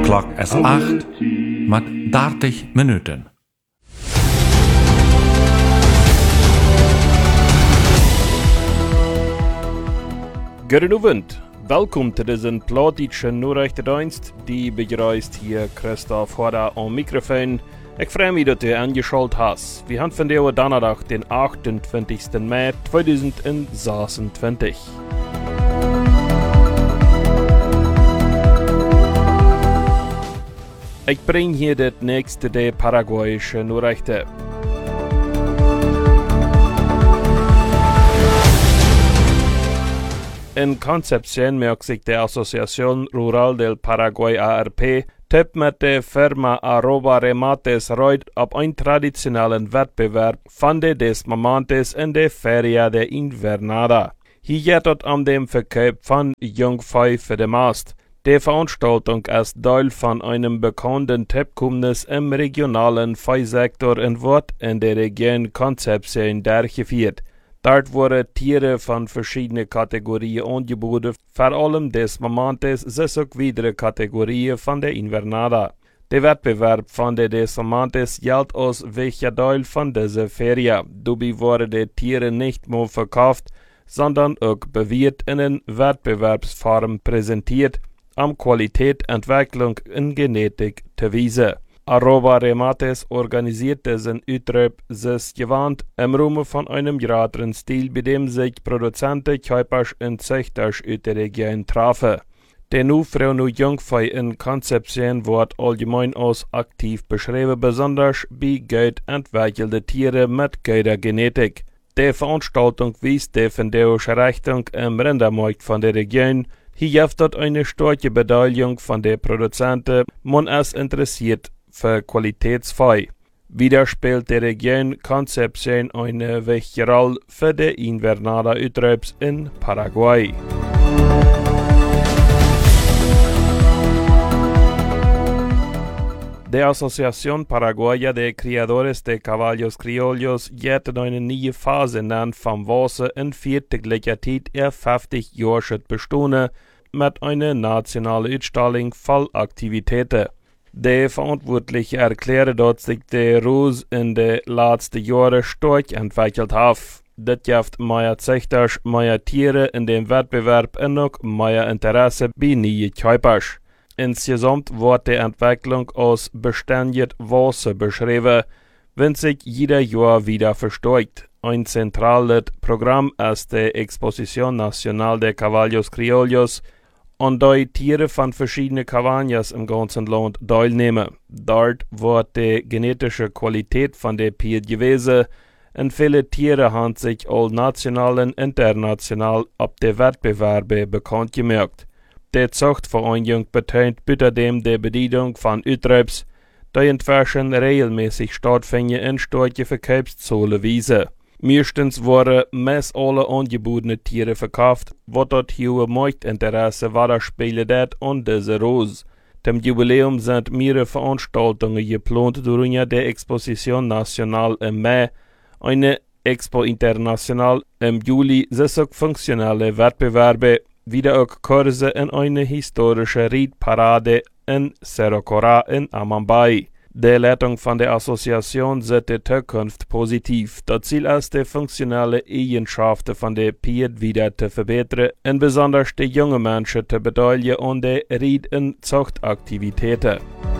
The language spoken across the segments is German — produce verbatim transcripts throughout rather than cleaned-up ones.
Klok is acht met dertig minuten. Goedenavond, welkom te deze platische Nachrichtendienst. Die begrüßt hier Christoph Horder am Mikrofon. Ich freue mich, dass du angeschaltet hast. Wir haben von der Donnerstag, den achtundzwanzigsten Mai zweitausendsechsundzwanzig. Ich bringe hier das nächste der paraguayische Nachrichten. In Concepción merkt sich die Asociación Rural del Paraguay A R P tipp mit der Firma Arroba Remates reut auf einen traditionellen Wettbewerb von der Desmamantes in der Feria de Invernada. Hier geht es um den Verkauf von Jungvieh für den Mast. Die Veranstaltung ist Teil von einem bekannten Tippkommnis im regionalen Viehsektor und wird in der Region Concepción durchgeführt. Dort wurden Tiere von verschiedenen Kategorien angeboten, vor allem Desmamantes, sowie auch weitere Kategorien von der Invernada. Der Wettbewerb von der Desmamantes gilt als wichtiger Teil von dieser Ferie. Dabei wurden die Tiere nicht nur verkauft, sondern auch bewährt in einer Wettbewerbsform präsentiert, um Qualität, Entwicklung und Genetik zu weisen. Arroba Remates organisiert diesen Uitroep sich gewandt im Rahmen von einem größeren Stil, bei dem sich Produzenten, Käufers und Züchter aus der Region trafen. Der Nufrau nu Jungvieh in Concepción wird allgemein als aktiv beschrieben, besonders bei gut entwickelten Tieren mit guter Genetik. Die Veranstaltung wies die fundeurische Richtung im Rindermarkt von der Region. Hier gibt es eine starke Beteiligung von den Produzenten, man ist interessiert für Qualitätsvieh. Wieder spielt die Region Concepción eine wichtige Rolle für die Invernada-Uitroeps in Paraguay. Die Asociación Paraguaya de Criadores de Caballos Criollos geht in eine neue Phase hinein vom Wasser in viertäglicher Zeit ihr fünfzig Jahre bestehen mit einer nationalen Ausstellung voll Aktivitäten. Die Verantwortlichen erklären, dass sich der Rose in den letzten Jahren stark entwickelt hat. Das gibt mehr Züchter, mehr Tiere in dem Wettbewerb und auch mehr Interesse bei neuen Käufers. Insgesamt wird die Entwicklung als beständig Wasser beschrieben, wenn sich jeder Jahr wieder verstärkt. Ein zentrales Programm ist die Exposición Nacional de Caballos Criollos, und die Tiere von verschiedenen Cabañas im ganzen Land teilnehmen. Dort wird die genetische Qualität von der Pied gewesen und viele Tiere haben sich all national und international ab der Wettbewerbe bekannt gemacht. Die Zuchtvereinigung betont außerdem die Bedeutung von Uitroeps, die inzwischen regelmäßig stattfinden und starke Verkaufszahlen weisen. Meistens wurden meist alle angebotenen Tiere verkauft, was das hohe Marktinteresse widerspiegelt hat an dieser Rose. Dem Jubiläum sind mehrere Veranstaltungen geplant, darunter die Exposición Nacional im Mai, eine Expo International im Juli, sowie funktionelle Wettbewerbe, wieder auch Kurse in eine historische Reitparade in Cerro Corá in Amambay. Die Leitung von der Assoziation sieht die Zukunft positiv. Das Ziel ist, die funktionelle Eigenschaften von der Pied wieder zu verbessern und besonders die jungen Menschen zu beteiligen an den Ried- und Zuchtaktivitäten.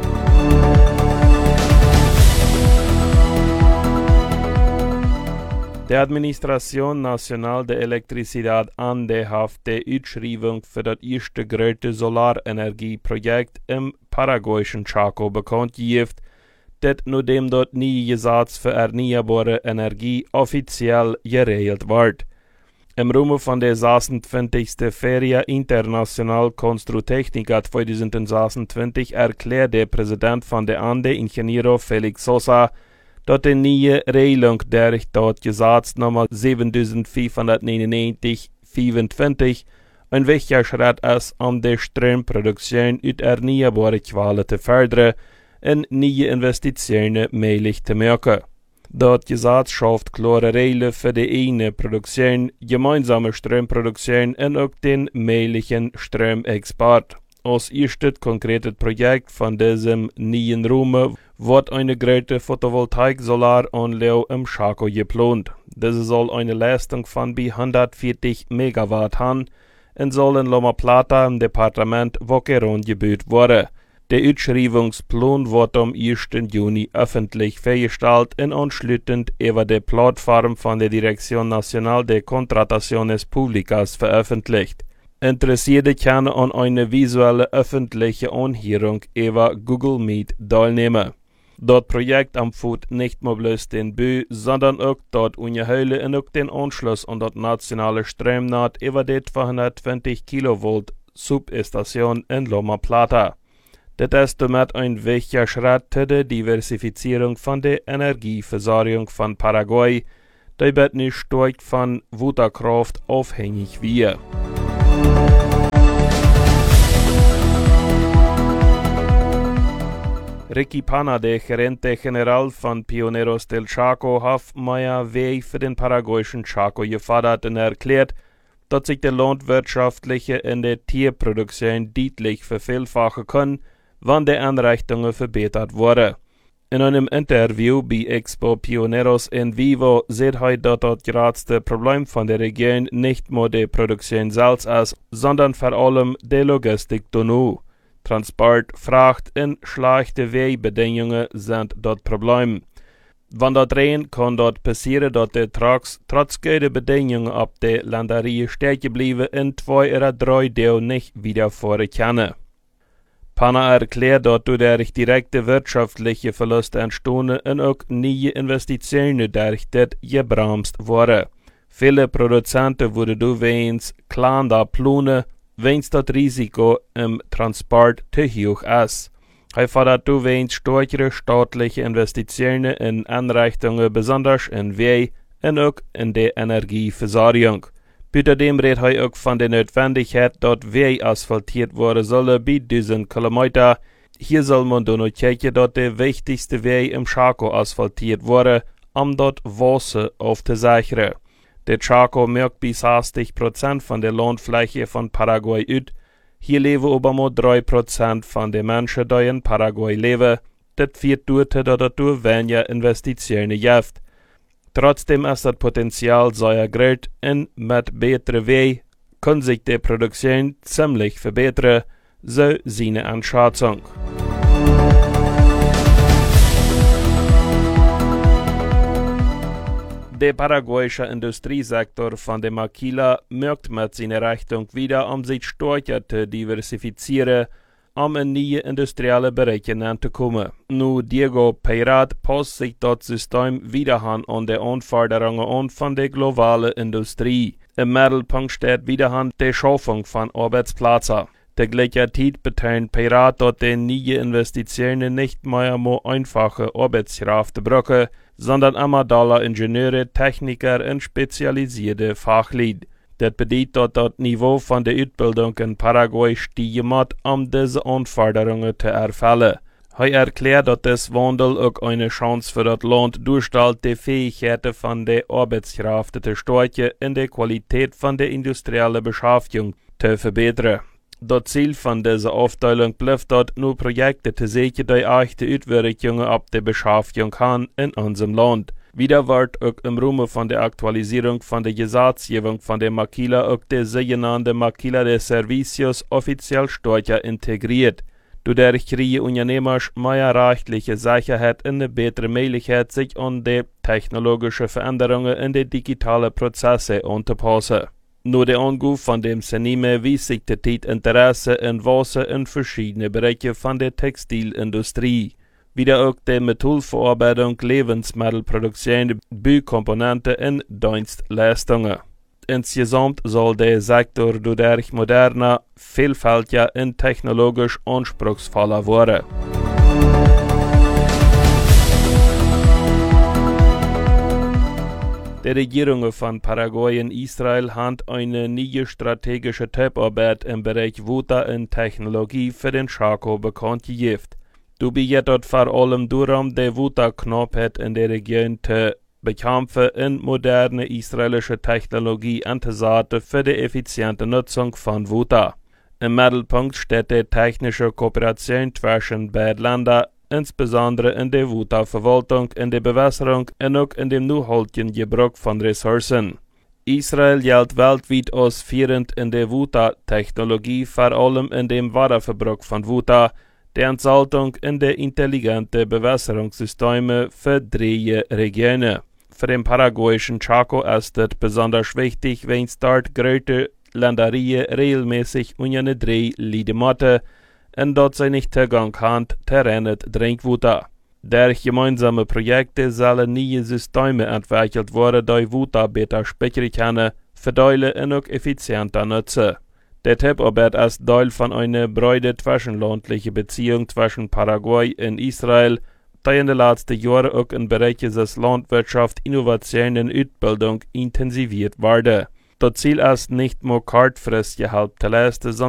Die Administración Nacional de Electricidad ANDE hat die Ausschreibung für das erste größte Solarenergieprojekt im paraguayischen Chaco bekannt gegeben, das nachdem dort nie Gesetz für erneuerbare Energie offiziell geregelt wird. Im Rahmen von der sechsundzwanzigsten Feria Internacional Construtecnica zweitausendsechsundzwanzig erklärt der Präsident von der ANDE, Ingeniero Felix Sosa, dass die neue Regelung durch das Gesetz Nummer siebentausendfünfhundertneunundneunzig fünfundzwanzig ein wichtiger Schritt ist, um die Stromproduktion aus erneuerbaren Quellen zu fördern und neue Investitionen möglich zu machen. Das Gesetz schafft klare Regeln für die eigene Produktion, gemeinsame Stromproduktion und auch den möglichen Stromexport. Als erstes konkretes Projekt von diesem neuen Raum wird eine große Photovoltaik-Solaranlage im Chaco geplant. Diese soll eine Leistung von bis hundertvierzig Megawatt haben und soll in Loma Plata im Departement Boquerón gebaut werden. Der Ausschreibungsplan wird am ersten Juni öffentlich vorgestellt und anschließend über die Plattform von der Dirección Nacional de Contrataciones Públicas veröffentlicht. Interessierte können an einer visuellen öffentlichen Anhörung über Google Meet teilnehmen. Das Projekt empfiehlt nicht nur bloß den Bau, sondern auch das Unterhöhle und auch den Anschluss an das nationale Stromnetz über die zweihundertzwanzig Kilovolt Substation in Loma Plata. Das ist damit ein wichtiger Schritt zur Diversifizierung von der Energieversorgung von Paraguay, die wird nicht stark von Wasserkraft abhängig wird. Ricky Pana, der Gerente General von Pioneros del Chaco, hat mehr Weg für den paraguayischen Chaco gefordert und erklärt, dass sich die landwirtschaftliche und die Tierproduktion deutlich vervielfachen können, wann die Einrichtungen verbessert wurden. In einem Interview bei Expo Pioneros in Vivo sieht er, dass das größte Problem von der Region nicht nur die Produktion selbst ist, sondern vor allem die Logistik dazu. Transport, Fracht und schlechte Wegbedingungen sind das Problem. Wenn das drehen, kann dort passieren, dass die Trucks trotz guter Bedingungen ab der Landerie stecken bleiben und zwei oder drei Tage nicht wieder fahren können. Pana erklärt, dass dadurch direkte wirtschaftliche Verluste entstanden und auch neue Investitionen durch das gebremst wurden. Viele Produzenten wurden deswegen kleiner planen, wenn das Risiko im Transport zu hoch ist. Er fordert deswegen stärkere staatliche Investitionen in Einrichtungen, besonders in Wege und auch in die Energieversorgung. Außerdem redet er auch von der Notwendigkeit, dass Wege asphaltiert werden sollen bei tausend Kilometer. Hier soll man dann noch kijken, dass der wichtigste Weg im Chaco asphaltiert wurde, um dort Wasser aufzusichern. Der Chaco macht bis sechzig Prozent von der Landfläche von Paraguay aus. Hier leben aber nur drei Prozent von den Menschen, die in Paraguay leben. Das führt dazu, dass es durch weniger Investitionen gibt. Trotzdem ist das Potenzial sehr groß und mit besseren Wegen kann sich die Produktion ziemlich verbessern, so seine Einschätzung. Der paraguayische Industriesektor von der Maquila merkt mit seiner Richtung wieder, um sich stärker zu diversifizieren, um in neue industrielle Bereiche zu kommen. Nur Diego Peirat passt sich das System wieder an die Anforderungen an von der globalen Industrie. Im Mittelpunkt steht wieder die Schaffung von Arbeitsplätzen. Der Gleichzeitig betont Peirat, dass die neue Investitionen nicht mehr nur einfache Arbeitskräfte brauchen, sondern immer Dollar Ingenieure, Techniker und spezialisierte Fachleute. Das bedeutet, dass das Niveau von der Ausbildung in Paraguay steigen muss, um diese Anforderungen zu erfüllen. Er erklärt, dass das Wandel auch eine Chance für das Land darstellt, die Fähigkeiten von der Arbeitskräfte zu stärken und die Qualität von der industriellen Beschaffung zu verbessern. Das Ziel von dieser Aufteilung bleibt dort, nur Projekte zu sichern, die echte Auswirkungen auf die Beschaffung haben in unserem Land. Wieder wird auch im Rahmen von der Aktualisierung von der Gesetzgebung von der Maquila auch die sogenannte Maquila de Servicios offiziell stärker integriert. Dadurch kriegen Unternehmer mehr rechtliche Sicherheit und eine bessere Möglichkeit, sich an die technologischen Veränderungen in die digitalen Prozesse anzupassen. Nur der Anruf von dem Senime wies sich der Zeit Interesse in Wasser in verschiedene Bereiche von der Textilindustrie. Wieder auch die Metallverarbeitung, Lebensmittelproduktion, Baukomponenten und Dienstleistungen. Insgesamt soll der Sektor dadurch moderner, vielfältiger und technologisch anspruchsvoller werden. Die Regierungen von Paraguay und Israel haben eine neue strategische Zusammenarbeit im Bereich Wasser und Technologie für den Chaco bekannt gegeben. Dabei geht es vor allem darum, die Wasserknappheit in der Region zu bekämpfen und moderne israelische Technologie einzusetzen für die effiziente Nutzung von Wasser. Im Mittelpunkt steht die technische Kooperation zwischen beiden Ländern, insbesondere in der Waterverwaltung, in der Bewässerung und auch in dem nachhaltigen Gebrauch von Ressourcen. Israel gilt weltweit als führend in der Wassertechnologie, vor allem in dem Wasserverbrauch von Wasser, der Entsaltung in der intelligenten Bewässerungssysteme für drei Regionen. Für den paraguayischen Chaco ist es besonders wichtig, wenn es dort große Ländereien regelmäßig unter drei Liedemotte und dort sie nicht Zugang haben, terrenet Trinkwasser. Durch gemeinsame Projekte sollen neue Systeme entwickelt werden, die Wasser besser speichern können, verteilen und auch effizienter nutzen. Der Tipparbeit ist Teil von einer breiten zwischenlandlichen Beziehung zwischen Paraguay und Israel, die in den letzten Jahren auch in Bereichen des Landwirtschaft, Innovation und Ausbildung intensiviert wurde. Das Ziel ist nicht nur kurzfristig Hilfe zu leisten, sondern